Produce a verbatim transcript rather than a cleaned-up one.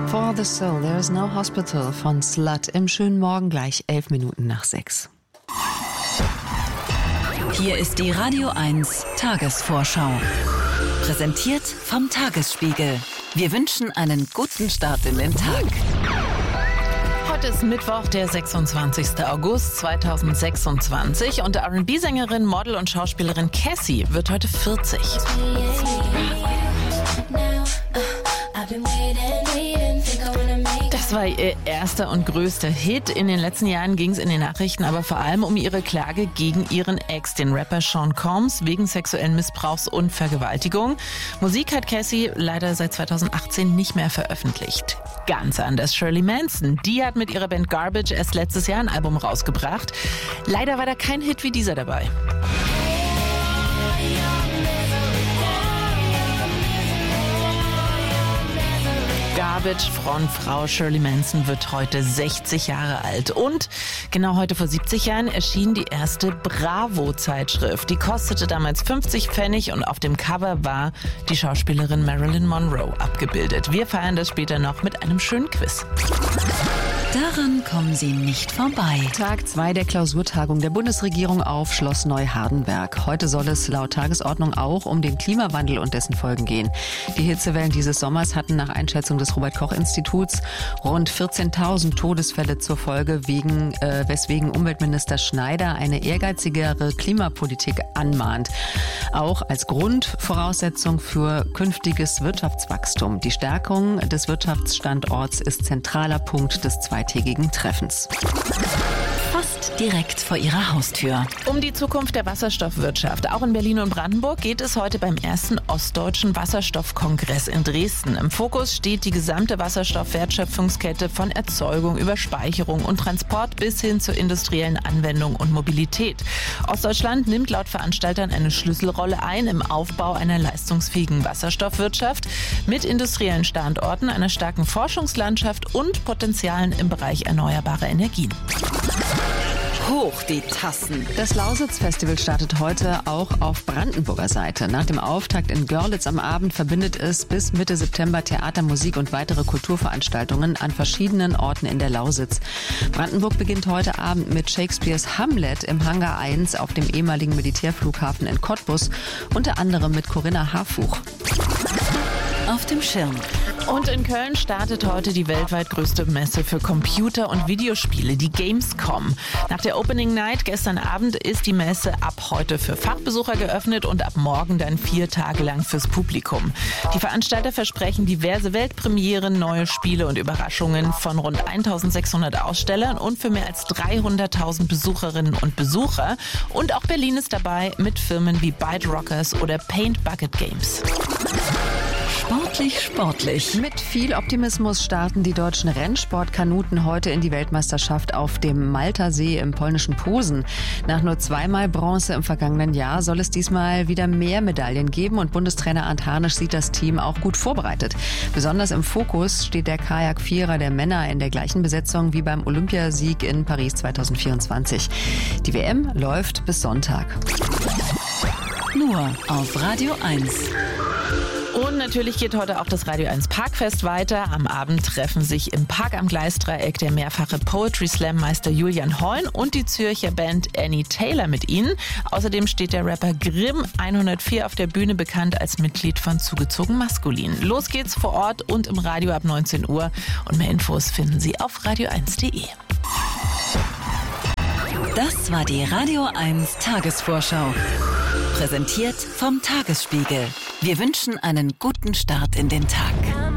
For the Soul, There is no Hospital von Slut im schönen Morgen, gleich elf Minuten nach sechs. Hier ist die Radio eins Tagesvorschau. Präsentiert vom Tagesspiegel. Wir wünschen einen guten Start in den Tag. Heute ist Mittwoch, der sechsundzwanzigster August zweitausendsechsundzwanzig und R and B-Sängerin, Model und Schauspielerin Cassie wird heute vierzig. Das war ihr erster und größter Hit. In den letzten Jahren ging es in den Nachrichten aber vor allem um ihre Klage gegen ihren Ex, den Rapper Sean Combs, wegen sexuellen Missbrauchs und Vergewaltigung. Musik hat Cassie leider seit zweitausendachtzehn nicht mehr veröffentlicht. Ganz anders Shirley Manson. Die hat mit ihrer Band Garbage erst letztes Jahr ein Album rausgebracht. Leider war da kein Hit wie dieser dabei. Garbage-Frontfrau Shirley Manson wird heute sechzig Jahre alt. Und genau heute vor siebzig Jahren erschien die erste Bravo-Zeitschrift. Die kostete damals fünfzig Pfennig und auf dem Cover war die Schauspielerin Marilyn Monroe abgebildet. Wir feiern das später noch mit einem schönen Quiz. Daran kommen Sie nicht vorbei. Tag zwei der Klausurtagung der Bundesregierung auf Schloss Neuhardenberg. Heute soll es laut Tagesordnung auch um den Klimawandel und dessen Folgen gehen. Die Hitzewellen dieses Sommers hatten nach Einschätzung des Robert-Koch-Instituts rund vierzehntausend Todesfälle zur Folge, wegen, äh, weswegen Umweltminister Schneider eine ehrgeizigere Klimapolitik anmahnt. Auch als Grundvoraussetzung für künftiges Wirtschaftswachstum. Die Stärkung des Wirtschaftsstandorts ist zentraler Punkt des zweitägigen Treffens. Fast direkt vor Ihrer Haustür. Um die Zukunft der Wasserstoffwirtschaft. Auch in Berlin und Brandenburg geht es heute beim ersten Ostdeutschen Wasserstoffkongress in Dresden. Im Fokus steht die gesamte Wasserstoffwertschöpfungskette von Erzeugung über Speicherung und Transport bis hin zur industriellen Anwendung und Mobilität. Ostdeutschland nimmt laut Veranstaltern eine Schlüsselrolle ein im Aufbau einer leistungsfähigen Wasserstoffwirtschaft mit industriellen Standorten, einer starken Forschungslandschaft und Potenzialen im Bereich erneuerbarer Energien. Hoch die Tassen. Das Lausitz-Festival startet heute auch auf Brandenburger Seite. Nach dem Auftakt in Görlitz am Abend verbindet es bis Mitte September Theater, Musik und weitere Kulturveranstaltungen an verschiedenen Orten in der Lausitz. Brandenburg beginnt heute Abend mit Shakespeares Hamlet im Hangar eins auf dem ehemaligen Militärflughafen in Cottbus, unter anderem mit Corinna Harfuch. Auf dem Schirm. Und in Köln startet heute die weltweit größte Messe für Computer- und Videospiele, die Gamescom. Nach der Opening Night gestern Abend ist die Messe ab heute für Fachbesucher geöffnet und ab morgen dann vier Tage lang fürs Publikum. Die Veranstalter versprechen diverse Weltpremieren, neue Spiele und Überraschungen von rund eintausendsechshundert Ausstellern und für mehr als dreihunderttausend Besucherinnen und Besucher. Und auch Berlin ist dabei mit Firmen wie Byte Rockers oder Paint Bucket Games. Sportlich, sportlich. Mit viel Optimismus starten die deutschen Rennsportkanuten heute in die Weltmeisterschaft auf dem Maltersee im polnischen Posen. Nach nur zweimal Bronze im vergangenen Jahr soll es diesmal wieder mehr Medaillen geben und Bundestrainer Arndt Harnisch sieht das Team auch gut vorbereitet. Besonders im Fokus steht der Kajak-Vierer der Männer in der gleichen Besetzung wie beim Olympiasieg in Paris zweitausendvierundzwanzig. Die W M läuft bis Sonntag. Nur auf Radio eins. Und natürlich geht heute auch das Radio eins Parkfest weiter. Am Abend treffen sich im Park am Gleisdreieck der mehrfache Poetry Slam Meister Julian Heun und die Zürcher Band Annie Taylor mit ihnen. Außerdem steht der Rapper Grimm hundertvier auf der Bühne, bekannt als Mitglied von Zugezogen Maskulin. Los geht's vor Ort und im Radio ab neunzehn Uhr. Und mehr Infos finden Sie auf radio eins punkt de. Das war die Radio eins Tagesvorschau. Präsentiert vom Tagesspiegel. Wir wünschen einen guten Start in den Tag.